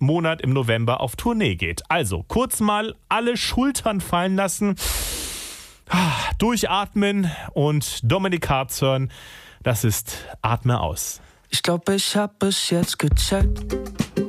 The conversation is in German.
Monat im November auf Tournee geht. Also kurz mal alle Schultern fallen lassen, durchatmen und Dominic Hartz hören. Das ist Atme aus. Ich glaube, ich hab es jetzt gecheckt.